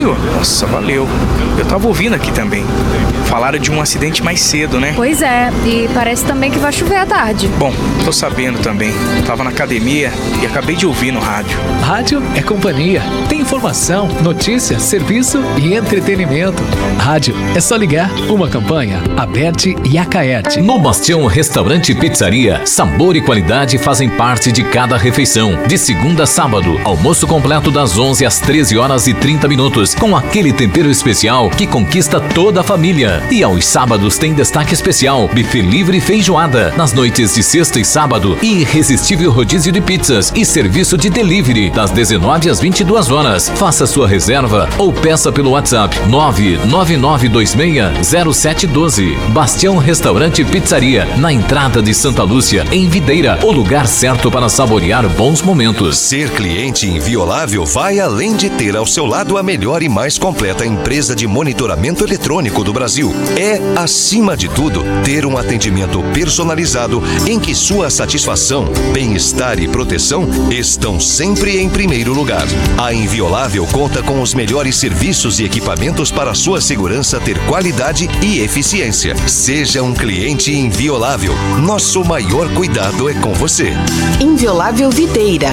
Nossa, valeu. Eu tava ouvindo aqui também. Falaram de um acidente mais cedo, né? Pois é, e parece também que vai chover à tarde. Bom, tô sabendo também. Tava na academia e acabei de ouvir no rádio. Rádio é companhia. Tem informação, notícia, serviço e entretenimento. Rádio é só ligar. Uma campanha, Aberte e Acaerte. No Bastião Restaurante e Pizzaria, sabor e qualidade fazem parte de cada refeição. De segunda a sábado, almoço completo das 11 às 13 horas e 30 minutos, com aquele tempero especial que conquista toda a família. E aos sábados tem destaque especial, buffet livre e feijoada. Nas noites de sexta e sábado, irresistível rodízio de pizzas e serviço de delivery das 19 às 22 horas. Faça sua reserva ou peça pelo WhatsApp 999260712. Bastião Restaurante e Pizzaria, na entrada de Santa Lúcia, em Videira, o lugar certo para saborear bons momentos. Ser cliente inviolável vai além de ter ao seu lado a melhor e mais completa empresa de monitoramento eletrônico do Brasil. É, acima de tudo, ter um atendimento personalizado em que sua satisfação, bem-estar e proteção estão sempre em primeiro lugar. A Inviolável conta com os melhores serviços e equipamentos para sua segurança ter qualidade e eficiência. Seja um cliente inviolável. Nosso maior cuidado é com você. Inviolável Videira,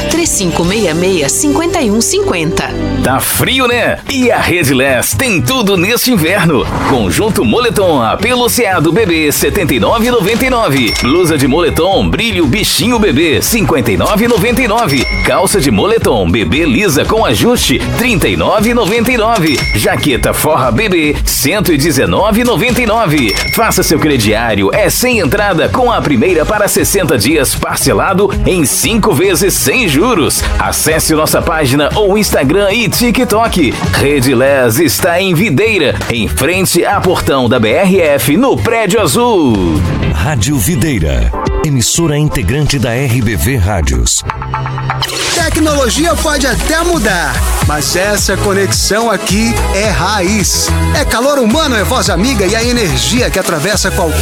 3566-5150. Tá frio, né? E a Redless tem tudo neste inverno. Conjunto moletom apeluciado bebê, R$ 79,99. Blusa de moletom brilho bichinho bebê, R$ 59,99. Calça de moletom bebê lisa com ajuste, R$ 39,99. Jaqueta forra bebê, R$ 119,99. Faça seu crediário, é sem entrada com a primeira para 60 dias parcelado em 5 vezes sem juros. Acesse nossa página ou Instagram e TikTok. Redless está em Videira, em frente a portão da BRF, no Prédio Azul. Rádio Videira, emissora integrante da RBV Rádios. Tecnologia pode até mudar, mas essa conexão aqui é raiz. É calor humano, é voz amiga e a energia que atravessa qualquer